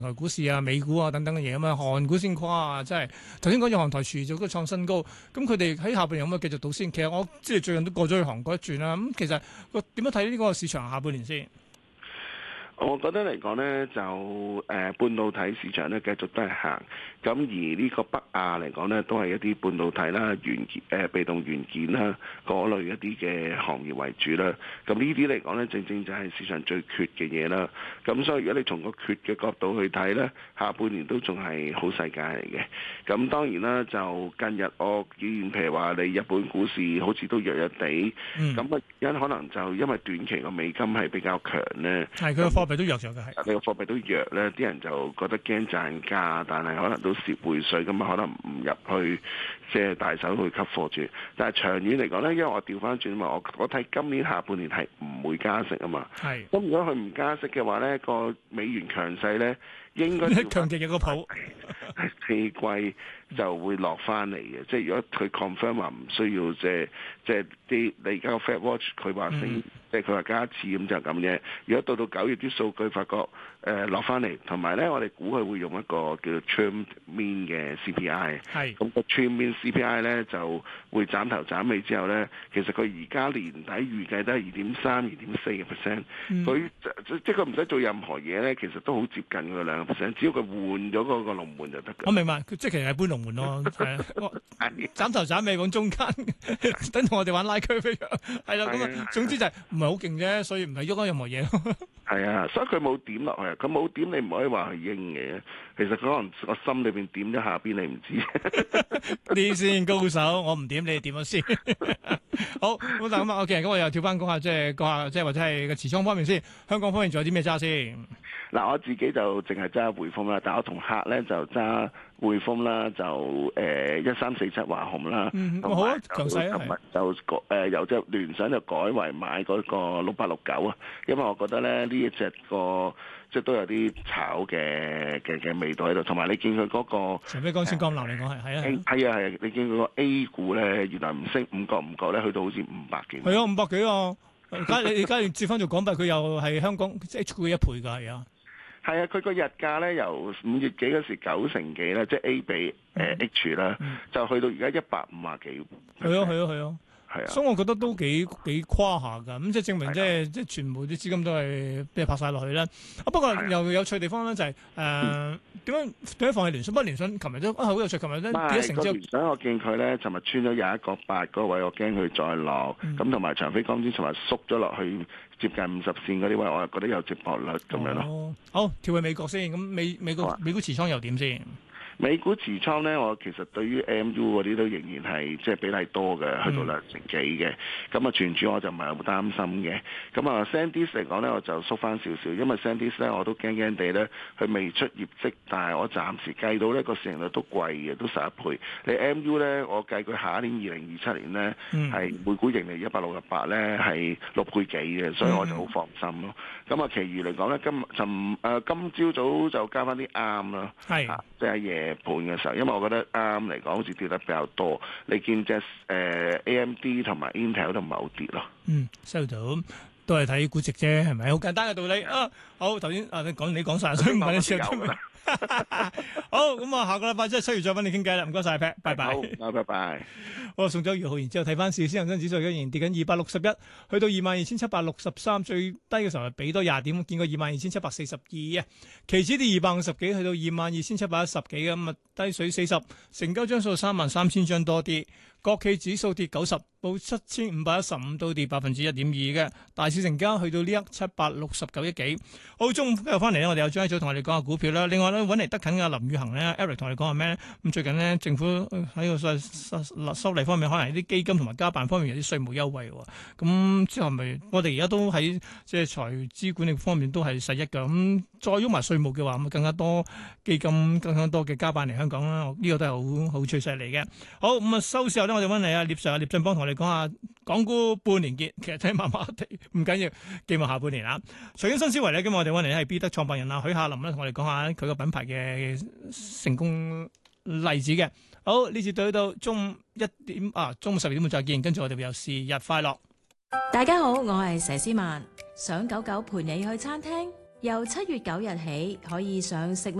台股市啊、美股啊等等嘅嘢啊嘛，韓股先誇啊，真係頭先講咗韓台持續都創新高，咁佢哋喺下半年有冇繼續倒先？其實我知你最近都過咗去韓國一轉啦，咁其實個點樣睇呢個市場下半年先？ 我覺得嚟講呢，就半導體市場呢繼續都係行，咁而呢個北亞嚟講呢，都係一啲半導體啦、元件、被動元件啦嗰類一啲嘅行業為主啦。咁呢啲嚟講呢，正正就係市場最缺嘅嘢啦。咁所以如果你從個缺嘅角度去睇呢，下半年都仲係好世界嚟嘅。咁當然啦，就近日我見譬如話你日本股市好似都弱弱地，咁啊因可能就因為短期個美金係比較強呢。 係佢個貨幣都弱咗嘅，係你個貨幣都弱咧，啲人就覺得驚賺價，但係可能都蝕匯水，咁啊可能唔入去即係大手去吸貨住。但係長遠嚟講咧，因為我調翻轉嘛，我睇今年下半年係唔會加息啊嘛。係。咁如果佢唔加息嘅話咧，個美元強勢咧，應該強勁嘅個譜四季就會落翻嚟嘅。即係如果佢 confirm 話唔需要即係啲你而家個 Fed Watch 佢話升。即係佢話加一次咁就咁啫。如果到9月啲數據發覺落翻嚟，同埋咧我哋估佢會用一個叫做 trim mean 嘅 CPI。係。咁個 trim mean CPI 咧就會斬頭斬尾之後咧，其實佢而家年底預計都係2.3、2.4%。佢即係佢唔使做任何嘢咧，其實都好接近佢2%。只要佢換咗嗰個龍門就得㗎。我明白，即係其實係搬龍門咯。斬頭斬尾往中間，等同我哋玩拉區一樣。係啦，咁啊，總之就係。唔係好勁啫，所以唔係喐緊任何嘢咯。 係啊，所以佢冇點落去，佢冇點你唔可以話係應嘅。其實佢可能個心裏邊點咗下邊，你唔知。 呢先高手，我唔點你點咗先。好，咁但係咁啊，OK，咁我又跳翻講下，即係或者係個持倉方面先。香港方面仲有啲咩揸先？ 嗱，我自己就淨係揸匯豐啦，但我同客咧就揸匯豐啦，就1347華虹啦。 好啊，強勢啊， 同埋就由隻聯想就改為買嗰個6869啊，因為我覺得咧呢一隻個即係都有啲炒嘅味道喺度，同埋你見佢嗰個長飛光纖鋼纜嚟講係啊，你見佢個 A 股咧原來唔升五角咧，去到好似500幾。 係啊，500幾啊！而家要折翻做港幣，佢又係香港 H 股嘅1倍㗎，係啊。 係啊，佢個日價咧由5月幾嗰時9成幾啦，即係 A 比H 啦，就去到而家150幾。 係啊。所以我覺得都幾誇下㗎，咁即係證明即係全部啲資金都係俾拍晒落去啦。不過又有趣地方咧就係點樣放棄聯想？不過聯想琴日都好有趣，琴日咧跌一成之後， 聯想我見佢咧尋日穿咗21.8嗰位，我驚佢再落。咁同埋長飛光纖尋日縮咗落去接近50線嗰啲位，我又覺得有接駁率咁樣咯。好， 跳去美國先，咁美股持倉又點先？ 美股持倉咧，我其實對於 MU 嗰啲都仍然係即係比例多嘅，去到2成幾嘅。咁啊，全主我就唔係好擔心嘅。咁啊，SanDisk 嚟講咧，我就縮翻少少，因為 SanDisk 咧我都驚驚地咧，佢未出業績，但係我暫時計到呢個市盈率都貴嘅，都11倍。你 MU 咧，我計佢下一年2027年咧係每股盈利168咧係6倍幾嘅，所以我就好放心咯。咁啊，其餘嚟講咧，今朝早就加翻啲啱啦，即係夜盤嘅時候，因為我覺得啱嚟講好似跌得比較多，你見隻AMD 同埋 Intel 都唔係好跌咯。 收到，都係睇估值啫，係咪？好簡單嘅道理啊！好，頭先你講晒，所以唔問你先。好，咁啊，下個禮拜即係7月再揾你傾偈啦，唔該晒 Pat， 拜拜。 好，拜拜。 好，送走余浩然之後睇翻市，恒生指數仍然跌緊261，去到22,763，最低嘅時候係俾多20點，見過22,742啊。期指跌250幾，去到22,710幾咁啊，低水40，成交張數33,000張多啲。國企指數跌90，報7,515，都跌1.2%嘅。大市成交去到呢769億幾。好，中午又翻嚟咧，我哋有張一組同我哋講下股票啦。另外咧，揾嚟得緊嘅林宇恒咧 ，Eric 同我哋講下咩咧？咁最近咧，政府喺個修例方面，可能啲基金同埋家辦方面有啲稅務優惠喎。咁之後咪我哋而家都喺即係財資管理方面都係實一㗎。咁再喐埋稅務嘅話，咁更加多基金、更加多嘅家辦嚟香港啦。呢個都係好趨勢嚟嘅。好，咁啊收市後咧，我哋揾嚟啊聶振邦同我哋講下港股半年結，其實真係麻麻地，唔緊要，寄望下半年啦。財經新思維咧，今日我哋揾嚟係 B 得創辦人啊許夏林咧，同我哋講下佢個品牌嘅成功例子嘅。好，呢次對到中午中午12點半再見，跟住我哋會有是日快樂。 大家好，我係佘詩曼，想久久陪你去餐廳， 由7月9日起，可以上食物